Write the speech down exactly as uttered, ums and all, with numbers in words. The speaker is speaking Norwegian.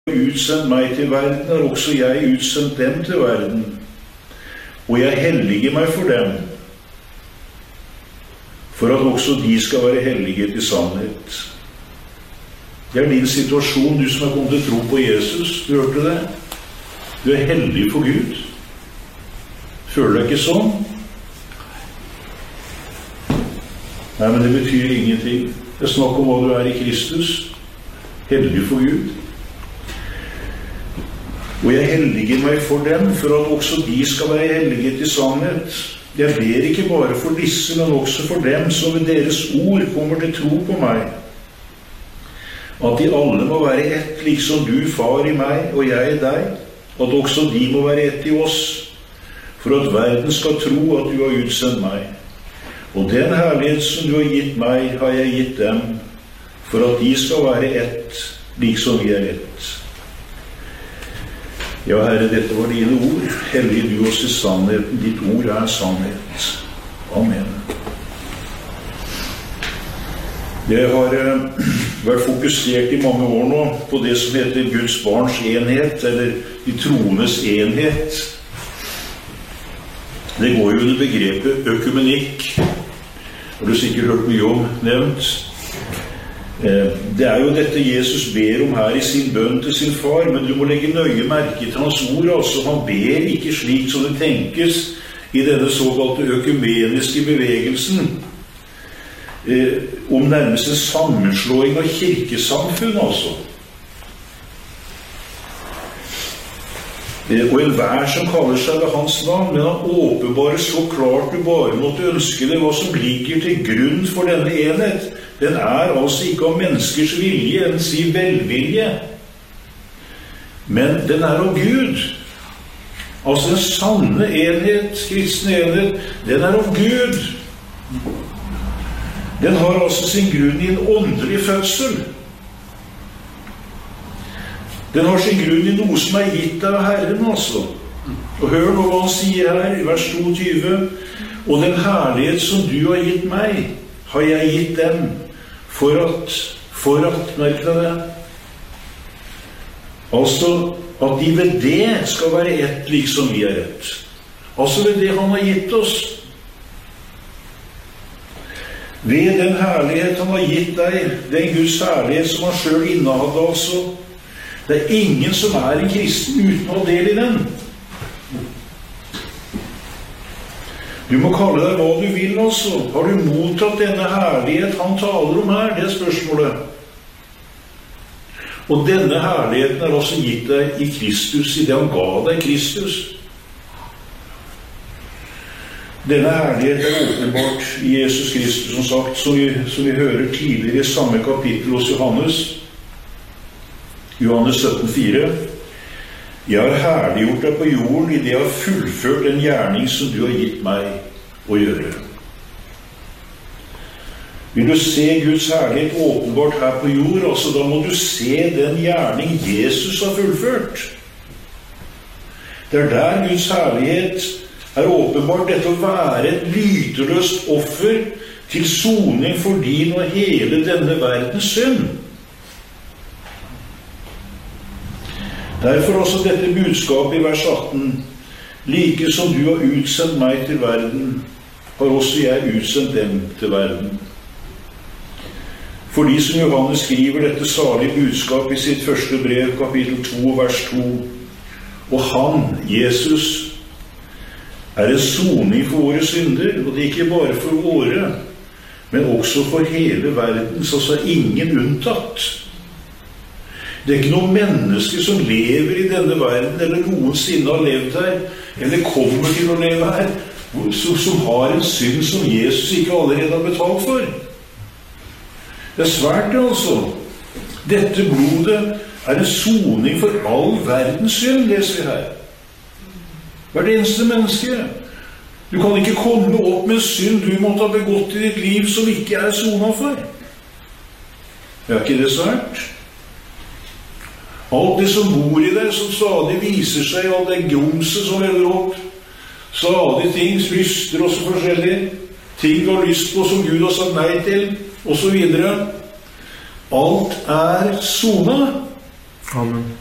utsendt meg til verden, har også jeg utsendt dem til verden. Og jeg helliger meg for dem, for at også de skal være helliget i sannhet. Det er din situasjon, du som har kommet til tro på Jesus. Du hørte det? Du er hellig for Gud. Føler deg ikke sånn? Nei, men det betyr ingenting. Det er snakk om hva du er i Kristus. Hellig for Gud. Og jeg helliger meg for dem, for at også de skal være helliget i sannhet. Jeg ber ikke bare for disse, men også for dem som ved deres ord kommer til tro på meg. At de alle må være ett, liksom du, far, i meg, og jeg i deg. At også de må være ett i oss, for at verden skal tro at du har utsendt meg. Og den herlighet som du har gitt meg, har jeg gitt dem, for at de skal være ett, liksom vi er ett. Ja, Herre, dette var dine ord. Hellige du oss i sannheten. Ditt ord er sannhet. Amen. Det har uh, vært fokusert i mange år nå på det som heter Guds barns enhet, eller de troendes enhet. Det går jo under begrepet økumenikk. Har du sikkert hørt mye om nevnt. Det er jo dette Jesus ber om her i sin bønn til sin far, men du må legge nøye merke til hans ord. Altså, han ber ikke slik som det tenkes i denne såkalte økumeniske bevegelsen, eh, om nærmest en sammenslåing av kirkesamfunn, altså. Eh, og enhver som kaller seg ved hans navn, men han åpenbarer så klart du bare måtte ønske det hva som ligger til grunn for denne enhet. Den er altså ikke av menneskers vilje, enn si velvilje. Men den er av Gud. Altså den sanne enhet, kristne enhet, den er av Gud. Den har altså sin grunn i en åndelig fødsel. Den har sin grunn i noe som er gitt av Herren, altså. Og hør nå hva han sier her i vers toogtyve. Og den herlighet som du har gitt meg, har jeg gitt dem, for at, for at, merk deg det, altså at de ved det skal være ett, liksom vi er ett. Altså ved det han har gitt oss. Ved den herlighet han har gitt deg, den Guds herlighet som han selv innehadde, altså. Det er ingen som er en kristen uten å ha del i den. Du må kalle deg hva du vil, altså. Har du mottatt denne herlighet han taler om her? Det er spørsmålet. Og denne herligheten er også gitt deg i Kristus, i det han ga deg Kristus. Denne herlighet er åpenbart i Jesus Kristus, som sagt, som vi, som vi hører tidligere i samme kapittel hos Johannes. Johannes sytten fire. Jeg har herliggjort deg på jorden i det jeg har fullført den gjerning som du har gitt meg å gjøre. Vil du se Guds herlighet åpenbart her på jord, altså da må du se den gjerning Jesus har fullført. Det er der Guds herlighet er åpenbart, dette å være et lyteløst offer til soning for din og hele denne verdens synd. Derfor også dette budskapet i vers atten. Like som du har utsendt meg til verden, har også jeg utsendt dem til verden. Fordi som Johannes skriver dette salige budskap i sitt første brev, kapittel to, vers to. Og han, Jesus, er en soning for våre synder, og det er ikke bare for våre, men også for hele verden, så er ingen unntatt. Det er ikke noen mennesker som lever i denne verden, eller noensinne har levd her, eller kommer til å leve her, som har en synd som Jesus ikke allerede har betalt for. Det er svært det, altså. Dette blodet er en soning for all verdens synd, leser vi her. Hvert eneste menneske. Du kan ikke komme opp med synd du måtte ha begått i ditt liv som ikke er sonet for. Er ikke det svært? Alt det som bor i deg, som stadig viser seg, alt det grumset som veller opp, stadig ting, lyster og så forskjellig, ting du har lyst på som Gud har sagt nei til, og så videre. Alt er sonet. Amen.